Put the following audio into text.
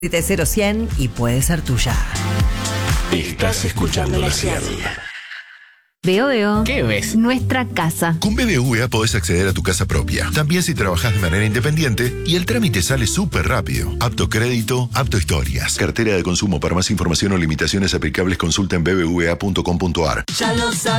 0-100 y puede ser tuya. Estás escuchando la 100. Veo. ¿Qué ves? Nuestra casa. Con BBVA podés acceder a tu casa propia, también si trabajás de manera independiente, y el trámite sale súper rápido. Apto crédito, apto historias. Cartera de consumo. Para más información o limitaciones aplicables, consulta en bbva.com.ar. Ya lo sabes.